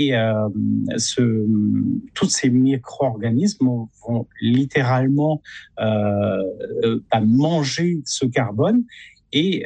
tous ces micro-organismes vont littéralement manger ce carbone et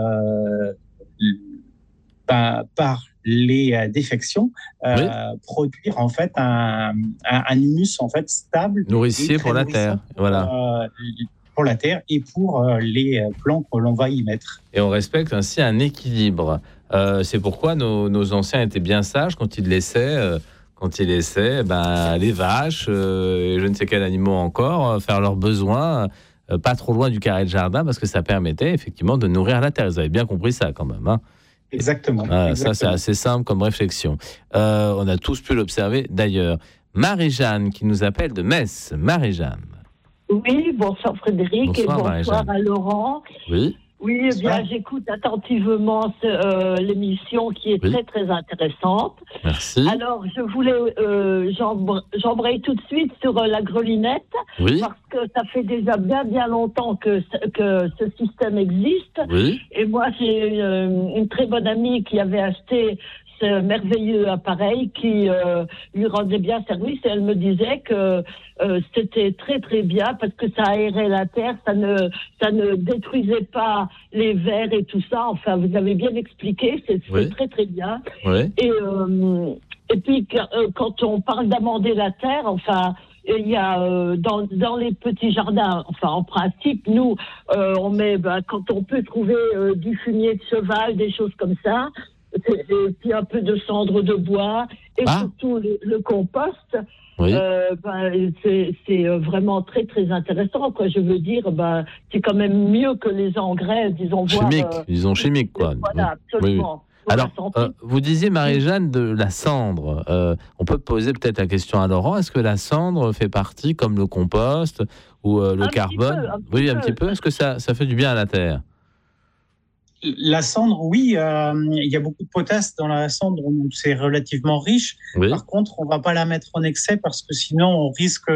par les défections, produire en fait un humus en fait stable, nourricier pour la terre, voilà. Pour la terre et pour les plants que l'on va y mettre. Et on respecte ainsi un équilibre. C'est pourquoi nos anciens étaient bien sages quand ils laissaient les vaches et je ne sais quels animaux encore faire leurs besoins, pas trop loin du carré de jardin, parce que ça permettait effectivement de nourrir la terre. Vous avez bien compris ça quand même, hein. Exactement. Ça, c'est assez simple comme réflexion. On a tous pu l'observer d'ailleurs. Marie-Jeanne qui nous appelle de Metz. Marie-Jeanne. Oui, bonsoir Frédéric. Bonsoir, et bonsoir à Laurent. Oui, bien, j'écoute attentivement l'émission qui est très, très intéressante. Merci. Alors, je voulais, j'embraye tout de suite sur la grelinette, parce que ça fait déjà bien, bien longtemps que ce système existe. Et moi, j'ai une très bonne amie qui avait acheté ce merveilleux appareil qui lui rendait bien service, et elle me disait que c'était très très bien parce que ça aérait la terre, ça ne détruisait pas les vers et tout ça. Enfin, vous avez bien expliqué, c'est très très bien. Et puis quand on parle d'amender la terre, enfin, il y a dans les petits jardins, enfin en principe, nous on met, quand on peut trouver du fumier de cheval, des choses comme ça. Et puis un peu de cendre de bois et surtout le compost. C'est vraiment très très intéressant, quoi. Je veux dire, c'est quand même mieux que les engrais, disons chimiques, quoi. Voilà, absolument. Alors, vous disiez, Marie-Jeanne, de la cendre. On peut poser peut-être la question à Laurent. Est-ce que la cendre fait partie, comme le compost ou le carbone? Un petit peu. Est-ce que ça fait du bien à la terre? La cendre, oui, il y a beaucoup de potasse dans la cendre, donc c'est relativement riche. Par contre, on ne va pas la mettre en excès parce que sinon, on risque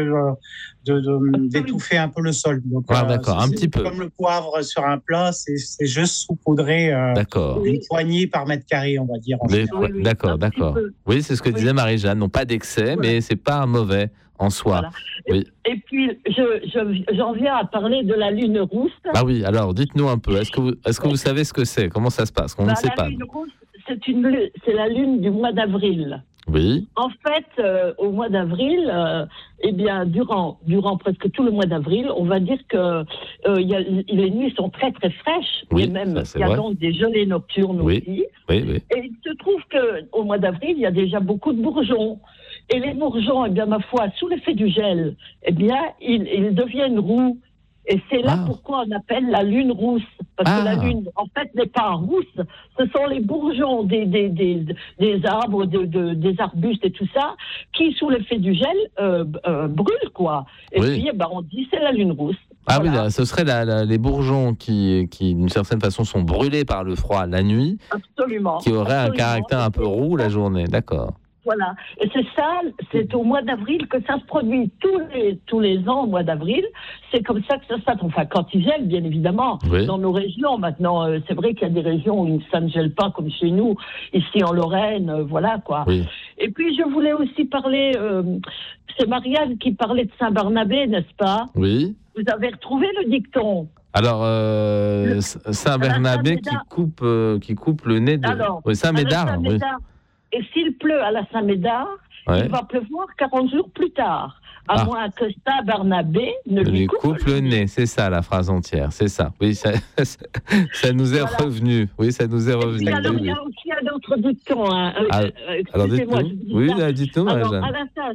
d'étouffer un peu le sol. Donc, d'accord, un petit peu. Comme le poivre sur un plat, c'est juste saupoudrer une poignée par mètre carré, on va dire. D'accord. Oui, c'est ce que disait Marie-Jeanne. Non, pas d'excès, mais c'est pas mauvais en soi. Voilà. Et puis, j'en viens à parler de la lune rousse. Ah oui, alors dites-nous un peu. Est-ce que vous savez ce que c'est? Comment ça se passe? On ne sait pas. La lune rousse, c'est la lune du mois d'avril. Oui. En fait, au mois d'avril, durant presque tout le mois d'avril, on va dire que les nuits sont très très fraîches, et même il y a donc des gelées nocturnes aussi. Et il se trouve qu'au mois d'avril, il y a déjà beaucoup de bourgeons. Et les bourgeons, ma foi, sous l'effet du gel, ils deviennent roux. Et c'est là pourquoi on appelle la lune rousse. Parce que la lune, en fait, n'est pas rousse. Ce sont les bourgeons des arbres, des arbustes et tout ça, qui, sous l'effet du gel, brûlent, quoi. Et puis, on dit c'est la lune rousse. Oui, là, ce serait les bourgeons qui, d'une certaine façon, sont brûlés par le froid la nuit. Absolument. Qui auraient un caractère un peu roux la journée. D'accord. Voilà. Et c'est au mois d'avril que ça se produit tous les ans au mois d'avril. C'est comme ça que ça se passe. Enfin, quand il gèle, bien évidemment, dans nos régions. Maintenant, c'est vrai qu'il y a des régions où ça ne gèle pas comme chez nous, ici en Lorraine, voilà quoi. Et puis, je voulais aussi parler, c'est Marianne qui parlait de Saint-Barnabé, n'est-ce pas? Oui. Vous avez retrouvé le dicton? Alors, Saint-Barnabé qui coupe le nez de Saint-Médard. Et s'il pleut à la Saint-Médard, il va pleuvoir 40 jours plus tard. À moins que Saint-Barnabé ne lui coupe le nez. C'est ça la phrase entière, c'est ça. Oui, ça nous est revenu. Oui, ça nous est revenu. Alors, il y a aussi un autre dicton. Alors, dites-nous. Oui, dites-nous, alors,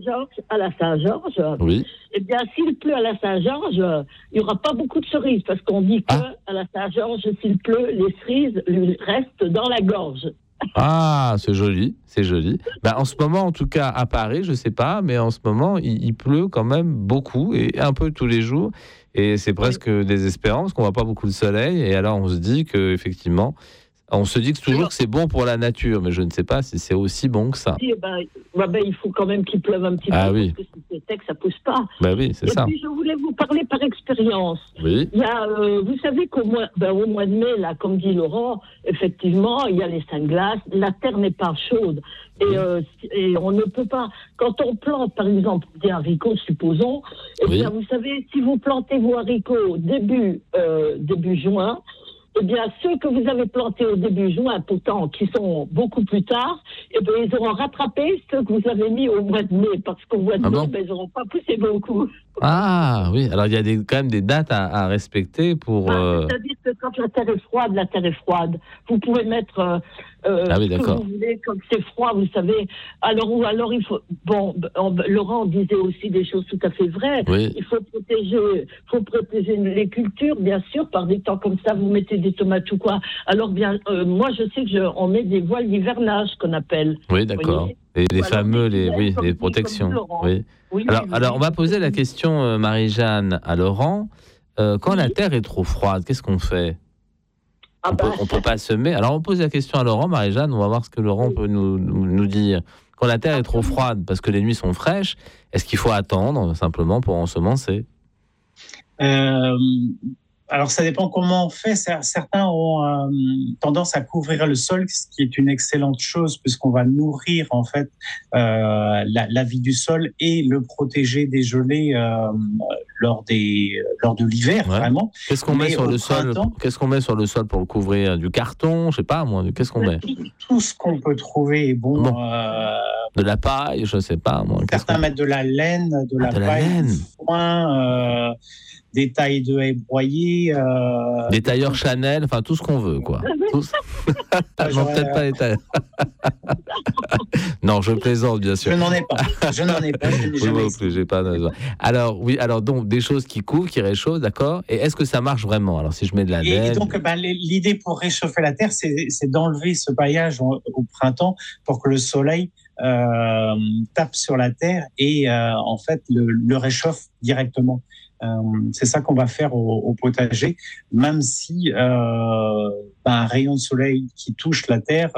à la Saint-Georges, s'il pleut à la Saint-Georges, il n'y aura pas beaucoup de cerises, parce qu'on dit que à la Saint-Georges, s'il pleut, les cerises lui restent dans la gorge. C'est joli, c'est joli. En ce moment, en tout cas, à Paris, je ne sais pas, mais en ce moment, il pleut quand même beaucoup et un peu tous les jours. Et c'est presque désespérant parce qu'on ne voit pas beaucoup de soleil. Et alors, on se dit qu'effectivement, On se dit toujours que c'est bon pour la nature, mais je ne sais pas si c'est aussi bon que ça. Il faut quand même qu'il pleuve un petit peu, oui. parce que si c'est sec, ça ne pousse pas. Oui, c'est ça. Et puis, je voulais vous parler par expérience. Oui. Il y a, vous savez qu'au mois de mai, là, comme dit Laurent, effectivement, il y a les saints glaces, la terre n'est pas chaude. Et on ne peut pas... Quand on plante, par exemple, des haricots, supposons, bien, vous savez, si vous plantez vos haricots début juin, eh bien, ceux que vous avez plantés au début juin, pourtant, qui sont beaucoup plus tard, eh bien, ils auront rattrapé ceux que vous avez mis au mois de mai, parce qu'au mois de mai, ils n'auront pas poussé beaucoup. Ah oui, alors il y a quand même des dates à respecter pour... C'est-à-dire que quand la terre est froide. Vous pouvez mettre ce que vous voulez, comme c'est froid, vous savez. Alors il faut... Bon, Laurent disait aussi des choses tout à fait vraies. Oui. Il faut protéger les cultures, bien sûr, par des temps comme ça, vous mettez des tomates ou quoi. Alors bien, moi je sais qu'on met des voiles d'hivernage qu'on appelle. Oui, d'accord. Et les fameux, les protections. Oui. Alors, on va poser la question, Marie-Jeanne, à Laurent. Quand la terre est trop froide, qu'est-ce qu'on fait ? On peut pas semer. Alors, on pose la question à Laurent, Marie-Jeanne, on va voir ce que Laurent peut nous dire. Quand la terre est trop froide, parce que les nuits sont fraîches, est-ce qu'il faut attendre simplement pour ensemencer ? Alors, ça dépend comment on fait. Certains ont tendance à couvrir le sol, ce qui est une excellente chose, puisqu'on va nourrir en fait la vie du sol et le protéger des gelées lors de l'hiver, vraiment. Qu'est-ce qu'on met sur le sol ? Qu'est-ce qu'on met sur le sol pour le couvrir ? Du carton, je sais pas moi. Qu'est-ce qu'on met ? Tout ce qu'on peut trouver est bon. De la paille, je sais pas moi. Certains mettent de la laine, de la paille, du foin. Des tailles de haies broyées. Des tailleurs Chanel, enfin tout ce qu'on veut, quoi. Non, peut-être pas les tailleurs. Non, je plaisante, bien sûr. Je n'en ai pas. Je n'en ai pas. J'ai pas. Alors donc des choses qui couvrent, qui réchauffent, d'accord. Et est-ce que ça marche vraiment ? Alors si je mets de la laine. Et donc l'idée pour réchauffer la terre, c'est d'enlever ce paillage au printemps pour que le soleil tape sur la terre et en fait le réchauffe directement. C'est ça qu'on va faire au potager, même si un rayon de soleil qui touche la terre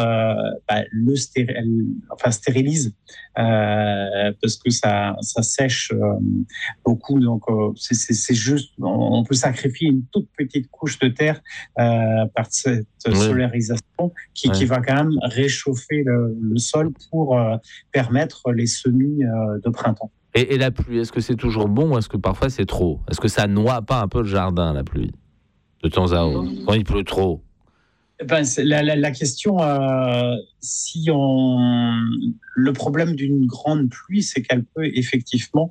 stérilise parce que ça sèche beaucoup. Donc c'est juste, on peut sacrifier une toute petite couche de terre par cette solarisation qui va quand même réchauffer le sol pour permettre les semis de printemps. Et la pluie, est-ce que c'est toujours bon ou est-ce que parfois c'est trop ? Est-ce que ça noie pas un peu le jardin, la pluie, de temps à autre, quand il pleut trop ? La question, le problème d'une grande pluie, c'est qu'elle peut effectivement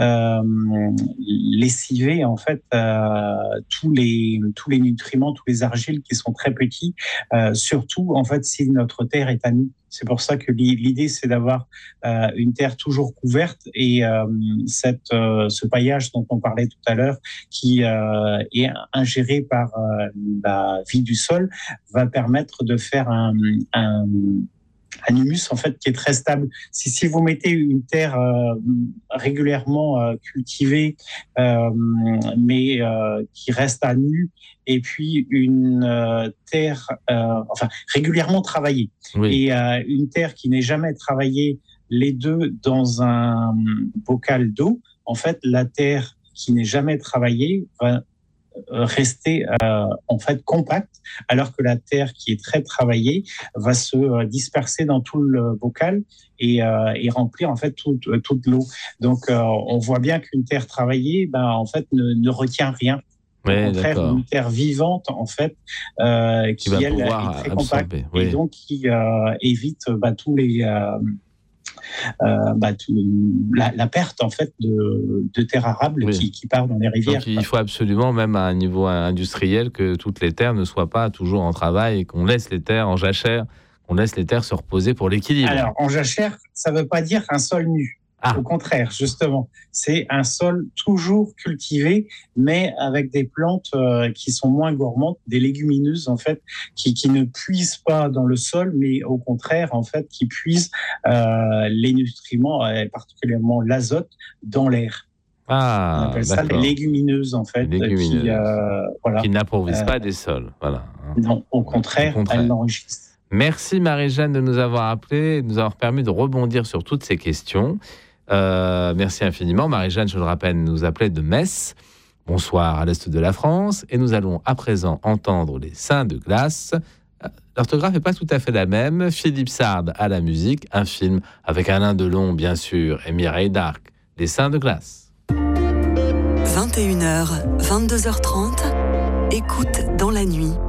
lessiver en fait tous les nutriments, tous les argiles qui sont très petits, surtout en fait si notre terre est à nu. C'est pour ça que l'idée, c'est d'avoir une terre toujours couverte et ce paillage dont on parlait tout à l'heure, qui est ingéré par la vie du sol, va permettre de faire un humus en fait qui est très stable. Si vous mettez une terre régulièrement cultivée, mais qui reste à nu, et puis une terre régulièrement travaillée, et une terre qui n'est jamais travaillée, les deux dans un bocal d'eau, en fait, la terre qui n'est jamais travaillée va rester en fait compacte, alors que la terre qui est très travaillée va se disperser dans tout le bocal et remplir en fait toute l'eau. Donc on voit bien qu'une terre travaillée, en fait ne retient rien. Au contraire, une terre vivante en fait qui va elle, est très compacte et donc qui évite tous les la perte en fait de terres arables qui part dans les rivières. Donc, il faut absolument, même à un niveau industriel, que toutes les terres ne soient pas toujours en travail et qu'on laisse les terres en jachère, qu'on laisse les terres se reposer pour l'équilibre. Alors en jachère, ça ne veut pas dire un sol nu. Au contraire, justement, c'est un sol toujours cultivé, mais avec des plantes qui sont moins gourmandes, des légumineuses en fait, qui ne puisent pas dans le sol, mais au contraire en fait, qui puisent les nutriments, particulièrement l'azote, dans l'air. On appelle ça les légumineuses, en fait, qui n'approuvissent pas des sols. Voilà. Non, au contraire, elles l'enrichissent. Merci Marie-Jeanne de nous avoir appelés et de nous avoir permis de rebondir sur toutes ces questions. Merci infiniment. Marie-Jeanne, je le rappelle, nous appelait de Metz. Bonsoir à l'est de la France. Et nous allons à présent entendre les Saints de glace. L'orthographe n'est pas tout à fait la même. Philippe Sard à la musique, un film avec Alain Delon, bien sûr, et Mireille Darc. Les Saints de glace. 21h, 22h30, écoute dans la nuit.